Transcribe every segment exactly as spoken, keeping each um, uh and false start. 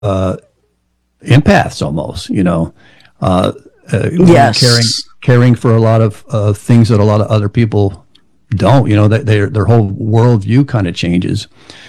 uh, empaths almost, you know, uh, uh, Yes. caring caring for a lot of uh, things that a lot of other people don't. You know, that their their whole worldview kind of changes,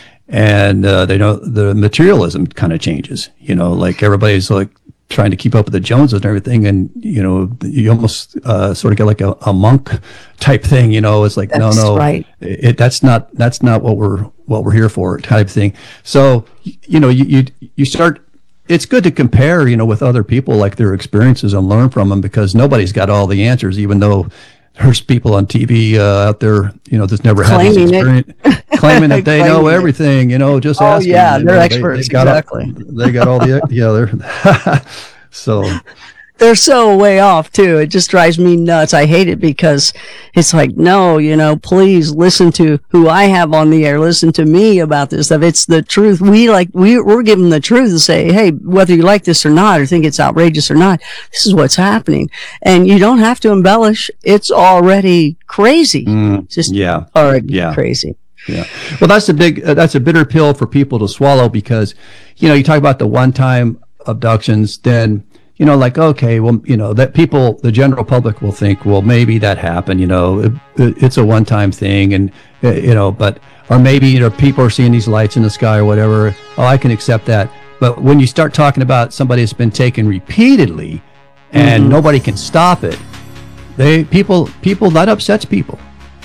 and uh, they know the materialism kind of changes. You know, like everybody's like trying to keep up with the Joneses and everything, and you know, you almost uh, sort of get like a, a monk type thing. You know, it's like That's no, no, right. it, that's not that's not what we're what we're here for type thing. So you know, you you you start. It's good to compare, you know, with other people, like their experiences, and learn from them, because nobody's got all the answers, even though there's people on T V uh, out there, you know, that's never had this Claiming it. experience, claiming that they know Claiming it. everything, you know, just Oh, ask yeah, them. they're You know, experts, got all- exactly. they got all the, yeah, they're, so, They're so way off too. It just drives me nuts. I hate it because it's like, no, you know, please listen to who I have on the air. Listen to me about this stuff. It's the truth. We like, we, we're giving the truth and say, hey, whether you like this or not, or think it's outrageous or not, this is what's happening. And you don't have to embellish. It's already crazy. mm, It's just yeah, already yeah. crazy. Yeah. Well, that's a big, uh, that's a bitter pill for people to swallow, because, you know, you talk about the one-time abductions, then, you know, like, okay, well, you know, that people, the general public will think, well, maybe that happened, you know, it, it, it's a one-time thing, and, uh, you know, but, or maybe, you know, people are seeing these lights in the sky or whatever. Oh, I can accept that. But when you start talking about somebody that's been taken repeatedly and Mhm. nobody can stop it, they, people, people, that upsets people.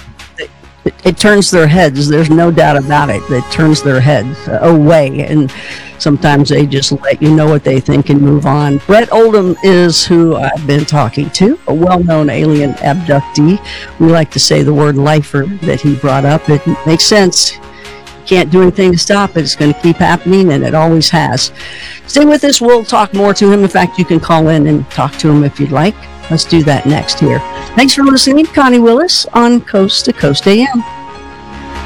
It, it turns their heads. There's no doubt about it. It turns their heads away, and sometimes they just let you know what they think and move on. Brett Oldham is who I've been talking to, a well-known alien abductee. We like to say the word lifer that he brought up. It makes sense. You can't do anything to stop it. It's going to keep happening, and it always has. Stay with us. We'll talk more to him. In fact, you can call in and talk to him if you'd like. Let's do that next here. Thanks for listening. Connie Willis on Coast to Coast A M.